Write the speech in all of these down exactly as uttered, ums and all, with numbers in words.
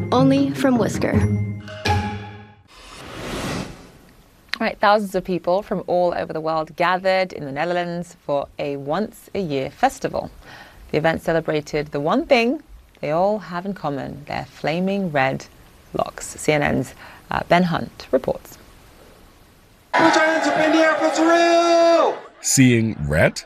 only from Whisker. All right, thousands of people from all over the world gathered in the Netherlands for a once-a-year festival. The event celebrated the one thing they all have in common, their flaming red locks. C N N's uh, Ben Hunt reports. Seeing red?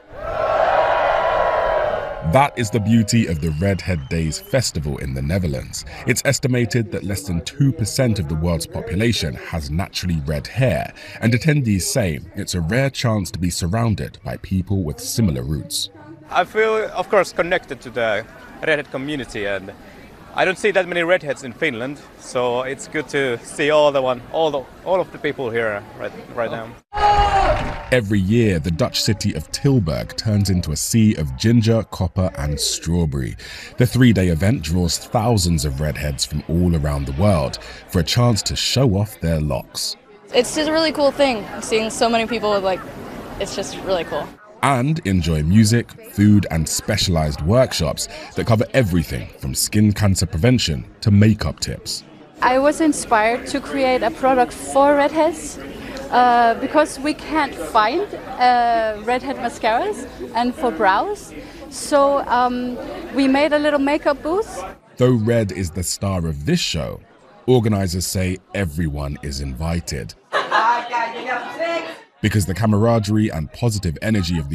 That is the beauty of the Redhead Days festival in the Netherlands. It's estimated that less than two percent of the world's population has naturally red hair, and attendees say it's a rare chance to be surrounded by people with similar roots. I feel, of course, connected to the redhead community, and I don't see that many redheads in Finland, so it's good to see all the one, all the, all of the people here right, right now. Every year, the Dutch city of Tilburg turns into a sea of ginger, copper, and strawberry. The three-day event draws thousands of redheads from all around the world for a chance to show off their locks. It's just a really cool thing, seeing so many people with, like, it's just really cool. And enjoy music, food, and specialized workshops that cover everything from skin cancer prevention to makeup tips. I was inspired to create a product for redheads uh, because we can't find uh, redhead mascaras and for brows. So um, we made a little makeup booth. Though red is the star of this show, organizers say everyone is invited. Because the camaraderie and positive energy of the